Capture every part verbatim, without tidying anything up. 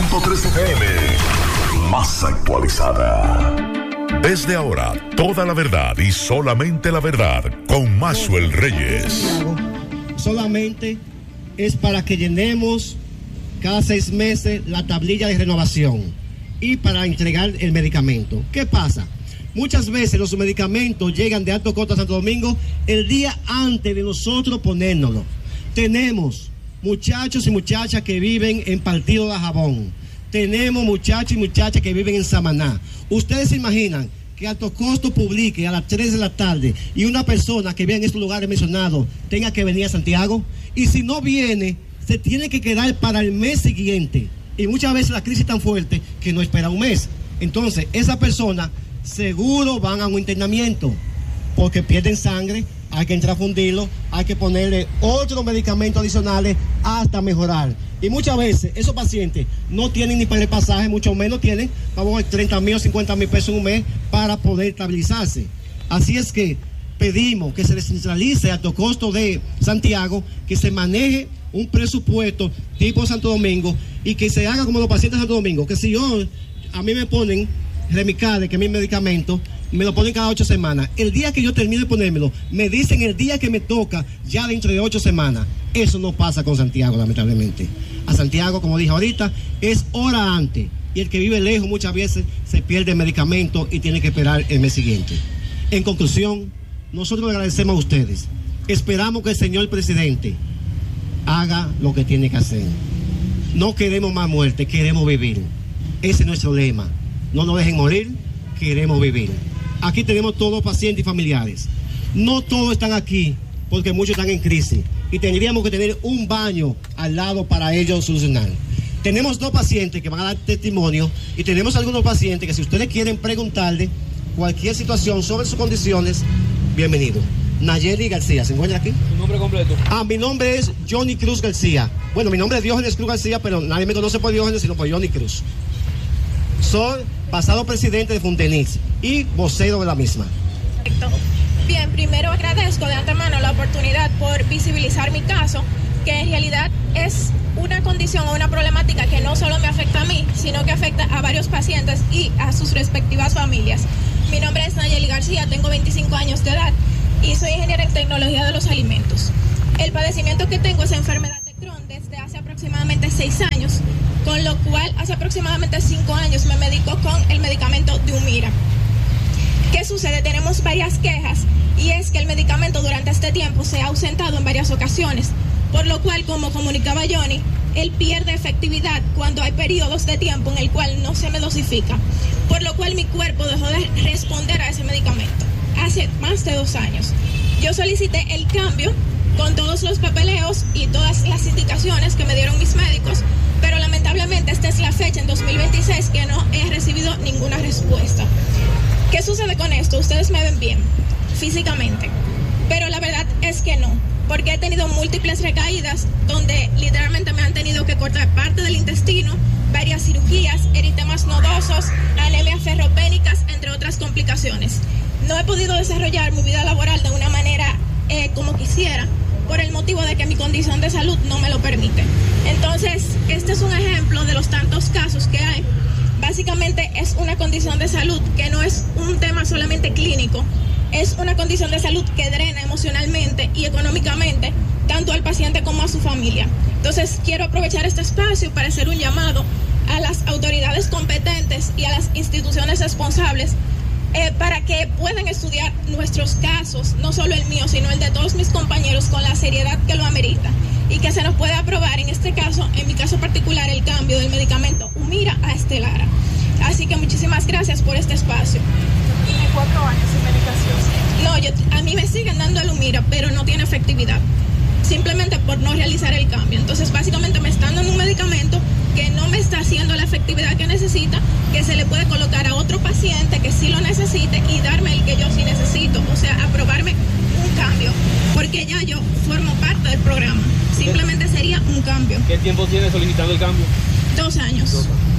punto tres F M, más actualizada. Desde ahora, toda la verdad y solamente la verdad con Maxwell Reyes. Solamente es para que llenemos cada seis meses la tablilla de renovación y para entregar el medicamento. ¿Qué pasa? Muchas veces los medicamentos llegan de Alto Costa a Santo Domingo el día antes de nosotros ponérnoslo. Tenemos muchachos y muchachas que viven en Partido de Jabón. Tenemos muchachos y muchachas que viven en Samaná. Ustedes se imaginan que Alto Costo publique a las tres de la tarde y una persona que vive en estos lugares mencionados tenga que venir a Santiago, y si no viene se tiene que quedar para el mes siguiente, y muchas veces la crisis es tan fuerte que no espera un mes. Entonces esa persona seguro van a un internamiento porque pierden sangre, hay que entrar a fundirlo, hay que ponerle otros medicamentos adicionales hasta mejorar. Y muchas veces esos pacientes no tienen ni para el pasaje, mucho menos tienen, vamos a ver, treinta mil o cincuenta mil pesos en un mes para poder estabilizarse. Así es que pedimos que se descentralice a Alto Costo de Santiago, que se maneje un presupuesto tipo Santo Domingo y que se haga como los pacientes de Santo Domingo, que si yo, a mí me ponen Remicade, que es mi medicamento, me lo ponen cada ocho semanas. El día que yo termino de ponérmelo, me dicen el día que me toca, ya dentro de ocho semanas. Eso no pasa con Santiago, lamentablemente. A Santiago, como dije ahorita, es hora antes. Y el que vive lejos muchas veces se pierde el medicamento y tiene que esperar el mes siguiente. En conclusión, nosotros le agradecemos a ustedes. Esperamos que el señor presidente haga lo que tiene que hacer. No queremos más muerte, queremos vivir. Ese es nuestro lema. No nos dejen morir, queremos vivir. Aquí tenemos todos pacientes y familiares. No todos están aquí porque muchos están en crisis y tendríamos que tener un baño al lado para ellos solucionar. Tenemos dos pacientes que van a dar testimonio y tenemos algunos pacientes que si ustedes quieren preguntarle cualquier situación sobre sus condiciones, bienvenido. Nayeli García, ¿se encuentra aquí? ¿Tu nombre completo? Ah, mi nombre es Johnny Cruz García. Bueno, mi nombre es Diógenes Cruz García, pero nadie me conoce por Diógenes, sino por Johnny Cruz. Soy pasado presidente de Funtenix y vocero de la misma. Perfecto. Bien, primero agradezco de antemano la oportunidad por visibilizar mi caso, que en realidad es una condición o una problemática que no solo me afecta a mí, sino que afecta a varios pacientes y a sus respectivas familias. Mi nombre es Nayeli García, tengo veinticinco años de edad y soy ingeniera en tecnología de los alimentos. El padecimiento que tengo es enfermedad de Crohn desde hace aproximadamente seis años, con lo cual hace aproximadamente cinco años me medico con el medicamento de Humira. ¿Qué sucede? Tenemos varias quejas y es que el medicamento durante este tiempo se ha ausentado en varias ocasiones, por lo cual, como comunicaba Johnny, él pierde efectividad cuando hay periodos de tiempo en el cual no se me dosifica, por lo cual mi cuerpo dejó de responder a ese medicamento hace más de dos años. Yo solicité el cambio con todos los papeleos y todas las indicaciones que me dieron mis médicos, pero lamentablemente esta es la fecha en dos mil veintiséis que no he recibido ninguna respuesta. ¿Qué sucede con esto? Ustedes me ven bien físicamente, pero la verdad es que no, porque he tenido múltiples recaídas donde literalmente me han tenido que cortar parte del intestino, varias cirugías, eritemas nodosos, anemias ferropénicas, entre otras complicaciones. No he podido desarrollar mi vida laboral de una manera eh, como quisiera, por el motivo de que mi condición de salud no me lo permite. Entonces, este es un ejemplo de los tantos casos que hay. Básicamente es una condición de salud que no es un tema solamente clínico, es una condición de salud que drena emocionalmente y económicamente tanto al paciente como a su familia. Entonces, quiero aprovechar este espacio para hacer un llamado a las autoridades competentes y a las instituciones responsables Eh, para que puedan estudiar nuestros casos, no solo el mío, sino el de todos mis compañeros, con la seriedad que lo amerita, y que se nos pueda aprobar, en este caso, en mi caso particular, el cambio del medicamento Humira a Estelara. Así que muchísimas gracias por este espacio. ¿Tiene cuatro años sin medicación? No, yo, a mí me siguen dando el Humira, pero no tiene efectividad, simplemente por no realizar el cambio. Entonces, básicamente me están dando un medicamento que no me está haciendo la efectividad que necesita, que se le puede colocar a otro paciente que sí lo necesite y darme el que yo sí necesito, o sea, aprobarme un cambio, porque ya yo formo parte del programa, simplemente sería un cambio. ¿Qué tiempo tiene solicitando el cambio? Dos años. Dos años.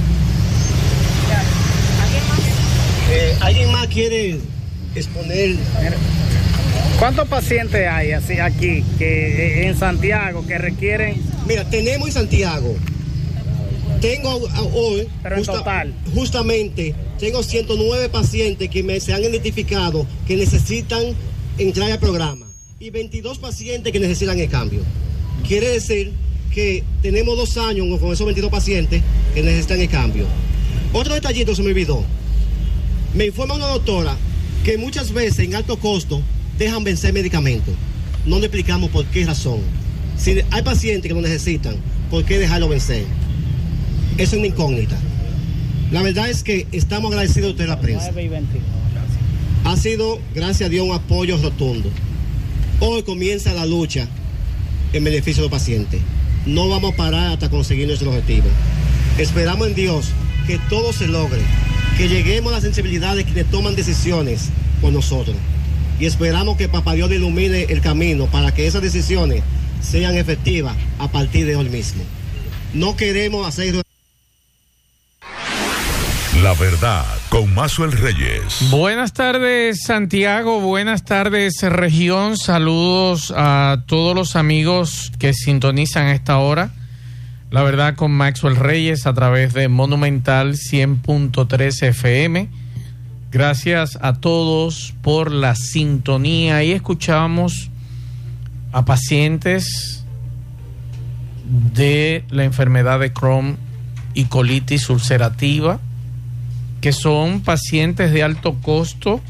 ¿Alguien más? Eh, ¿Alguien más quiere exponer? ¿Cuántos pacientes hay así aquí que en Santiago que requieren? Mira, tenemos en Santiago Tengo hoy, Pero en total. justamente, tengo ciento nueve pacientes que me se han identificado que necesitan entrar al programa y veintidós pacientes que necesitan el cambio. Quiere decir que tenemos dos años con esos veintidós pacientes que necesitan el cambio. Otro detallito se me olvidó. Me informa una doctora que muchas veces en alto costo dejan vencer medicamentos. No le explicamos por qué razón. Si hay pacientes que lo necesitan, ¿por qué dejarlo vencer? Eso es una incógnita. La verdad es que estamos agradecidos a usted, la prensa. Ha sido, gracias a Dios, un apoyo rotundo. Hoy comienza la lucha en beneficio de los pacientes. No vamos a parar hasta conseguir nuestro objetivo. Esperamos en Dios que todo se logre, que lleguemos a la sensibilidad de quienes toman decisiones por nosotros. Y esperamos que Papá Dios ilumine el camino para que esas decisiones sean efectivas a partir de hoy mismo. No queremos hacer... La verdad, con Maxwell Reyes. Buenas tardes, Santiago. Buenas tardes, región. Saludos a todos los amigos que sintonizan a esta hora. La verdad, con Maxwell Reyes a través de Monumental cien punto tres F M. Gracias a todos por la sintonía. Y escuchamos a pacientes de la enfermedad de Crohn y colitis ulcerativa, que son pacientes de alto costo,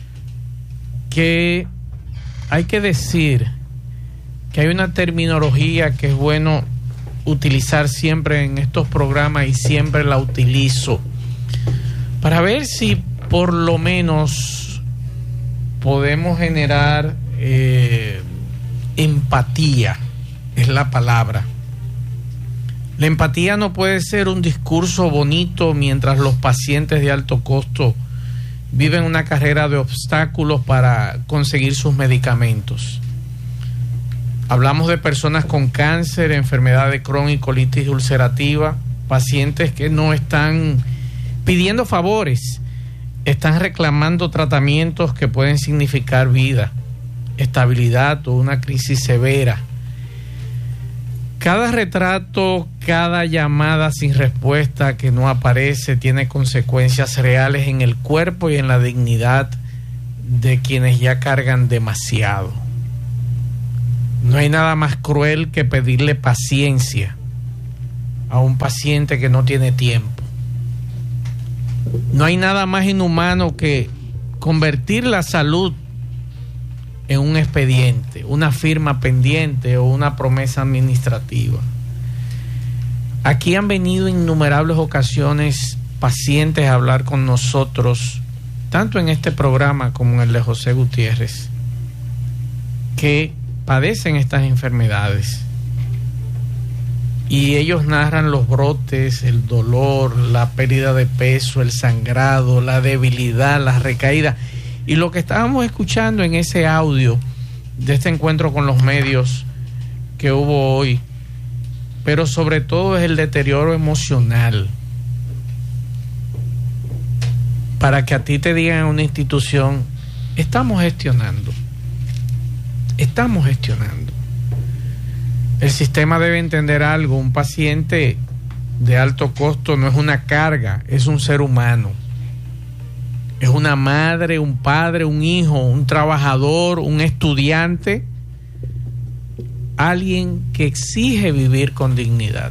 que hay que decir que hay una terminología que es bueno utilizar siempre en estos programas y siempre la utilizo para ver si por lo menos podemos generar eh, empatía, es la palabra. La empatía no puede ser un discurso bonito mientras los pacientes de alto costo viven una carrera de obstáculos para conseguir sus medicamentos. Hablamos de personas con cáncer, enfermedad de Crohn y colitis ulcerativa, pacientes que no están pidiendo favores, están reclamando tratamientos que pueden significar vida, estabilidad o una crisis severa. Cada retrato, cada llamada sin respuesta que no aparece tiene consecuencias reales en el cuerpo y en la dignidad de quienes ya cargan demasiado. No hay nada más cruel que pedirle paciencia a un paciente que no tiene tiempo. No hay nada más inhumano que convertir la salud en un expediente, una firma pendiente o una promesa administrativa. Aquí han venido innumerables ocasiones pacientes a hablar con nosotros, tanto en este programa como en el de José Gutiérrez, que padecen estas enfermedades. Y ellos narran los brotes, el dolor, la pérdida de peso, el sangrado, la debilidad, las recaídas. Y lo que estábamos escuchando en ese audio de este encuentro con los medios que hubo hoy, pero sobre todo es el deterioro emocional. Para que a ti te digan en una institución, estamos gestionando, estamos gestionando. El sistema debe entender algo: un paciente de alto costo no es una carga, es un ser humano. Es una madre, un padre, un hijo, un trabajador, un estudiante, alguien que exige vivir con dignidad.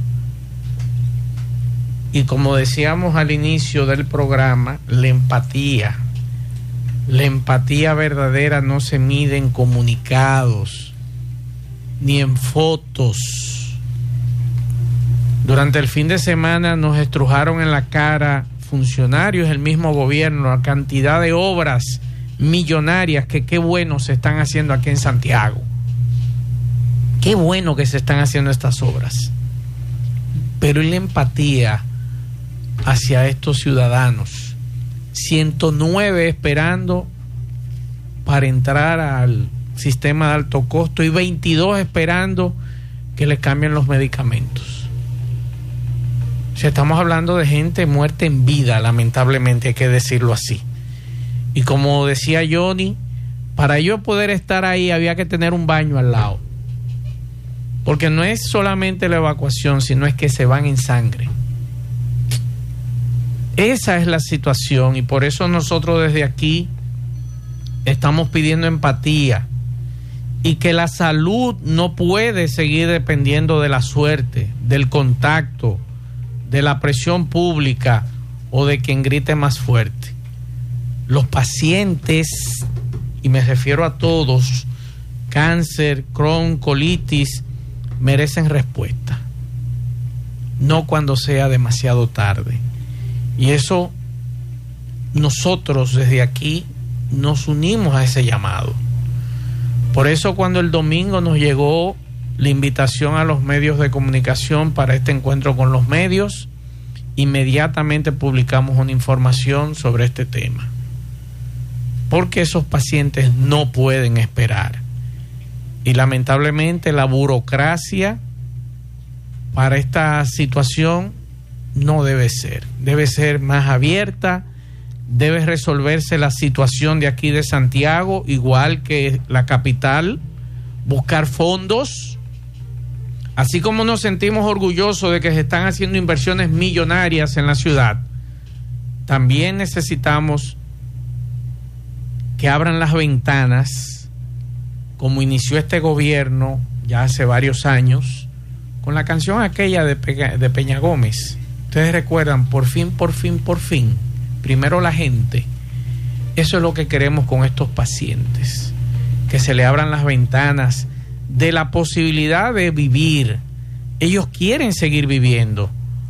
Y como decíamos al inicio del programa, la empatía, la empatía verdadera no se mide en comunicados ni en fotos. Durante el fin de semana nos estrujaron en la cara funcionarios del mismo gobierno la cantidad de obras millonarias que qué bueno se están haciendo aquí en Santiago. Qué bueno que se están haciendo estas obras. Pero ¿y la empatía hacia estos ciudadanos? ciento nueve esperando para entrar al sistema de alto costo y veintidós esperando que les cambien los medicamentos. O sea, estamos hablando de gente muerta en vida, lamentablemente, hay que decirlo así. Y como decía Johnny, para yo poder estar ahí había que tener un baño al lado. Porque no es solamente la evacuación, sino es que se van en sangre. Esa es la situación, y por eso nosotros desde aquí estamos pidiendo empatía, y que la salud no puede seguir dependiendo de la suerte, del contacto, de la presión pública o de quien grite más fuerte. Los pacientes, y me refiero a todos, cáncer, Crohn, colitis, merecen respuesta, no cuando sea demasiado tarde. Y eso nosotros desde aquí nos unimos a ese llamado. Por eso cuando el domingo nos llegó la invitación a los medios de comunicación para este encuentro con los medios, inmediatamente publicamos una información sobre este tema. Porque esos pacientes no pueden esperar. Y lamentablemente la burocracia para esta situación no debe ser. Debe ser más abierta. Debe resolverse la situación de aquí de Santiago, igual que la capital, buscar fondos, así como nos sentimos orgullosos de que se están haciendo inversiones millonarias en la ciudad. También necesitamos que abran las ventanas, como inició este gobierno ya hace varios años, con la canción aquella de, Pe- de Peña Gómez. Ustedes recuerdan, por fin, por fin, por fin. Primero la gente. Eso es lo que queremos con estos pacientes, que se le abran las ventanas de la posibilidad de vivir. Ellos quieren seguir viviendo,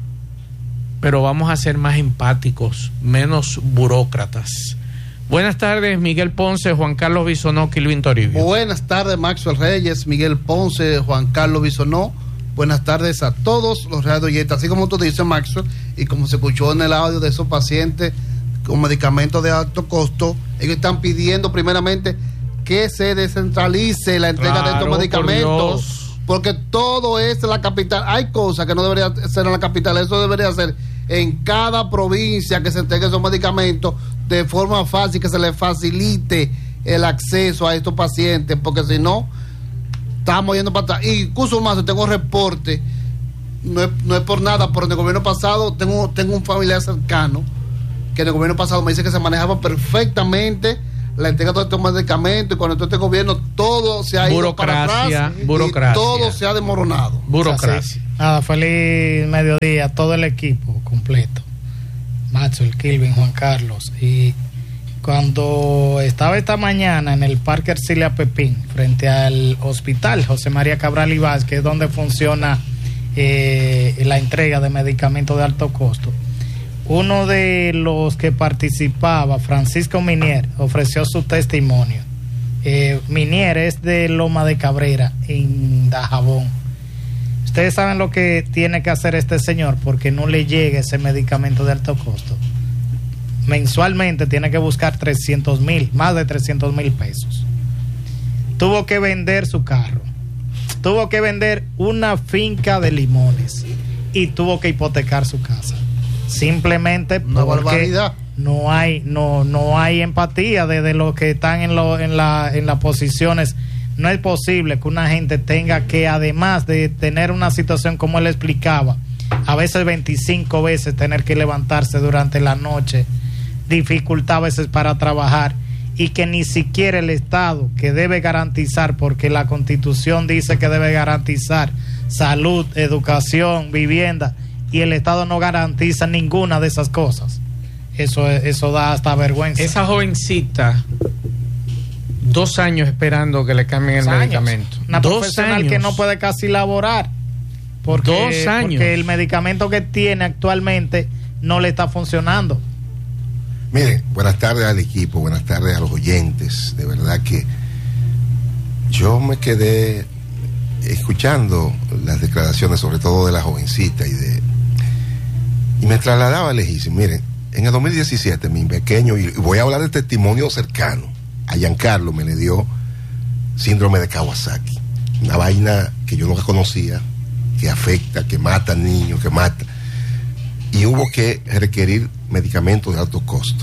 pero vamos a ser más empáticos, menos burócratas. Buenas tardes, Miguel Ponce, Juan Carlos Bisonó, Kilvin Toribio. Buenas tardes, Maxwell Reyes, Miguel Ponce, Juan Carlos Bisonó. Buenas tardes a todos los radioyentes. Así como tú dices, Maxwell, y como se escuchó en el audio de esos pacientes con medicamentos de alto costo, ellos están pidiendo primeramente que se descentralice la entrega claro, de estos medicamentos, por porque todo es en la capital. Hay cosas que no deberían ser en la capital, eso debería ser en cada provincia, que se entreguen esos medicamentos de forma fácil, que se les facilite el acceso a estos pacientes, porque si no estamos yendo para atrás. Y incluso más, tengo reporte, no es, no es por nada, pero en el gobierno pasado tengo, tengo un familiar cercano que en el gobierno pasado me dice que se manejaba perfectamente la entrega de todos estos medicamentos, y cuando todo este gobierno todo se ha ido para atrás, burocracia, y todo se ha desmoronado. Burocracia. Nada, feliz mediodía a todo el equipo completo, Maxwell, Kilvin, Juan Carlos. Y cuando estaba esta mañana en el Parque Ercilia Pepín, frente al hospital José María Cabral y Vázquez, donde funciona eh, la entrega de medicamentos de alto costo, uno de los que participaba, Francisco Minier, ofreció su testimonio. Eh, Minier es de Loma de Cabrera, en Dajabón. Ustedes saben lo que tiene que hacer este señor porque no le llegue ese medicamento de alto costo. Mensualmente tiene que buscar trescientos mil, más de trescientos mil pesos. Tuvo que vender su carro, tuvo que vender una finca de limones y tuvo que hipotecar su casa. Simplemente una porque no hay, no, no hay empatía de, de los que están en, lo, en, la, en las posiciones. No es posible que una gente tenga que, además de tener una situación como él explicaba, a veces veinticinco veces tener que levantarse durante la noche, dificultad a veces para trabajar, y que ni siquiera el Estado, que debe garantizar, porque la Constitución dice que debe garantizar salud, educación, vivienda, y el Estado no garantiza ninguna de esas cosas. Eso, eso da hasta vergüenza. Esa jovencita, dos años esperando que le cambien el medicamento. Una dos profesional años. Que no puede casi laborar. Porque, dos años. Porque el medicamento que tiene actualmente no le está funcionando. Miren, buenas tardes al equipo, buenas tardes a los oyentes. De verdad que yo me quedé escuchando las declaraciones, sobre todo de la jovencita, y de y me trasladaba lejísimo. Miren, en el dos mil diecisiete, mi pequeño, y voy a hablar de testimonio cercano, a Giancarlo me le dio síndrome de Kawasaki, una vaina que yo no conocía, que afecta, que mata niños, que mata, y hubo que requerir medicamentos de alto costo.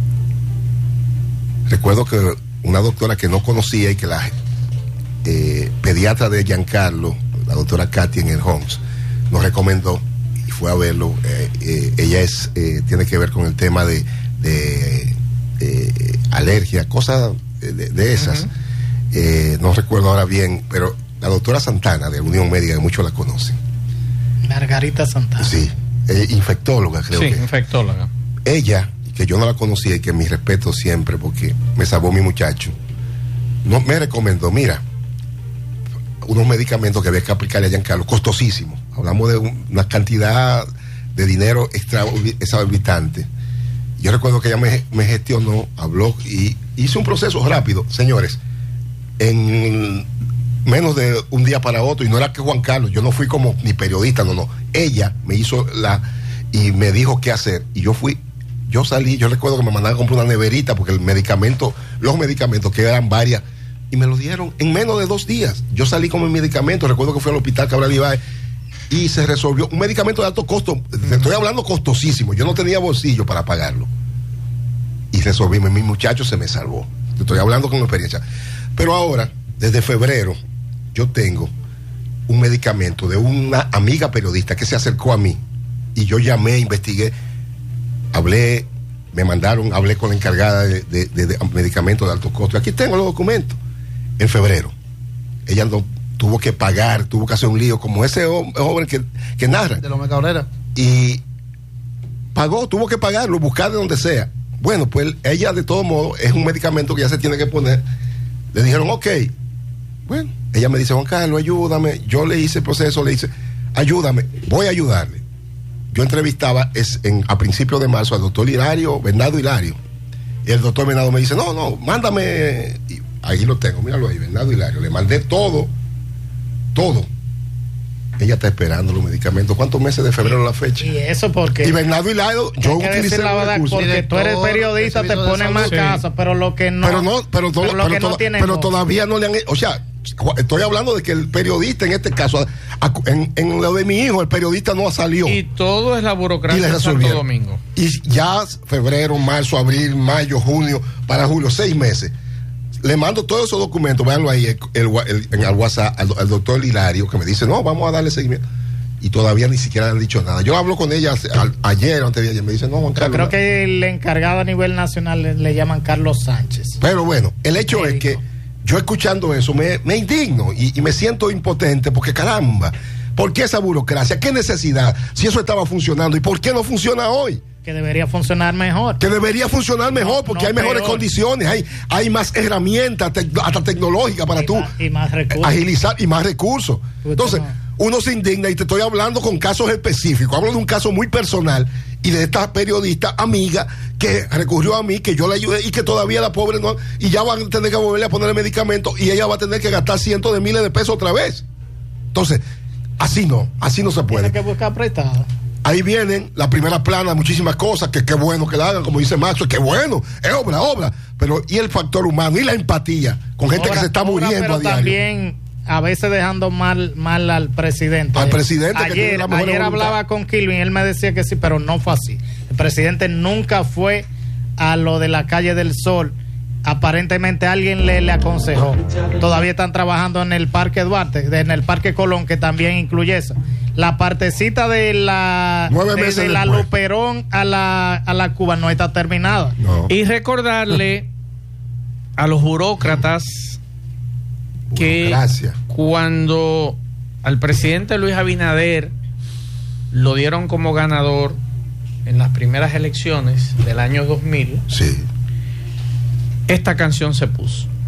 Recuerdo que una doctora que no conocía y que la eh, pediatra de Giancarlo, la doctora Katy en el Homs, nos recomendó y fue a verlo. Eh, eh, ella es eh, tiene que ver con el tema de, de eh, alergia, cosas de, de esas. Uh-huh. eh, no recuerdo ahora bien, pero la doctora Santana de Unión Médica, que muchos la conocen. Margarita Santana. Sí, eh, infectóloga, creo sí, que. Sí, infectóloga. Ella, que yo no la conocía y que mi respeto siempre porque me salvó mi muchacho, no, me recomendó, mira, unos medicamentos que había que aplicarle a Giancarlo, costosísimos. Hablamos de un, una cantidad de dinero exorbitante. Yo recuerdo que ella me, me gestionó, habló y hizo un proceso rápido. Señores, en menos de un día para otro, y no era que Juan Carlos, yo no fui como ni periodista, no, no. Ella me hizo la, y me dijo qué hacer. Y yo fui, yo salí, yo recuerdo que me mandaron a comprar una neverita, porque el medicamento, los medicamentos, que eran varias, y me lo dieron en menos de dos días. Yo salí con mi medicamento, recuerdo que fui al hospital Cabral Ibáez, y se resolvió un medicamento de alto costo, te estoy hablando costosísimo, yo no tenía bolsillo para pagarlo, y resolví, mi muchacho se me salvó, te estoy hablando con experiencia. Pero ahora, desde febrero, yo tengo un medicamento de una amiga periodista que se acercó a mí, y yo llamé, investigué, hablé, me mandaron, hablé con la encargada de, de, de, de medicamentos de alto costo, aquí tengo los documentos. En febrero, ella no tuvo que pagar, tuvo que hacer un lío, como ese joven que, que narra. De Loma Cabrera. Y pagó, tuvo que pagarlo, buscar de donde sea. Bueno, pues ella de todo modo, es un medicamento que ya se tiene que poner. Le dijeron, ok. Bueno, ella me dice, Juan Carlos, ayúdame. Yo le hice el proceso, le hice, ayúdame, voy a ayudarle. Yo entrevistaba es en, a principios de marzo al doctor Hilario, Bernardo Hilario. Y el doctor Bernardo me dice, no, no, mándame. Y ahí lo tengo, míralo ahí, Bernardo Hilario. Le mandé todo. Todo. Ella está esperando los medicamentos. ¿Cuántos meses de febrero la fecha? Y eso porque. Y Bernardo Hilario, yo utilicé la verdad, porque director, tú eres periodista, te ponen más sí. casa, pero lo que no. Pero no, pero, todo, pero lo pero, que todo, no tiene pero no. todavía no le han. O sea, estoy hablando de que el periodista, en este caso, en, en lo de mi hijo, el periodista no salió. Y todo es la burocracia de Santo Domingo. Y ya febrero, marzo, abril, mayo, junio, para julio, seis meses. Le mando todos esos documentos, véanlo ahí el, el, el, en el WhatsApp al, al doctor Hilario, que me dice, no, vamos a darle seguimiento. Y todavía ni siquiera le han dicho nada. Yo hablo con ella a, ayer, antes de ayer, me dice, no, Juan Carlos. Pero creo que el encargado a nivel nacional le, le llaman Carlos Sánchez. Pero bueno, el hecho médico. Es que yo escuchando eso me, me indigno y, y me siento impotente, porque caramba, ¿por qué esa burocracia? ¿Qué necesidad? Si eso estaba funcionando, ¿y por qué no funciona hoy? Que debería funcionar mejor. Que debería funcionar mejor, porque no, hay mejores peor. condiciones, hay, hay más herramientas, te, hasta tecnológicas para y tú más, y más recursos. agilizar y más recursos. Puta Entonces, no. uno se indigna, y te estoy hablando con casos específicos. Hablo de un caso muy personal y de esta periodista amiga que recurrió a mí, que yo le ayudé y que todavía la pobre no. Y ya van a tener que volverle a poner el medicamento y ella va a tener que gastar cientos de miles de pesos otra vez. Entonces, así no, así no se puede. Tiene que buscar prestado. Ahí vienen la primera plana, muchísimas cosas, que qué bueno que la hagan, como dice Maxo, qué bueno, es obra, obra. Pero, y el factor humano, y la empatía con gente obra, que se está muriendo obra, pero a diario. También, a veces dejando mal, mal al presidente. Al presidente. Ayer, que tiene la mejor ayer hablaba con Kilvin, él me decía que sí, pero no fue así. El presidente nunca fue a lo de la calle del Sol. Aparentemente alguien le, le aconsejó. Todavía están trabajando en el Parque Duarte, en el Parque Colón, que también incluye eso. La partecita de la de, de la Luperón a la, a la Cuba no está terminada. No. Y recordarle a los burócratas que Burocracia. Cuando al presidente Luis Abinader lo dieron como ganador en las primeras elecciones del año dos mil, sí. esta canción se puso.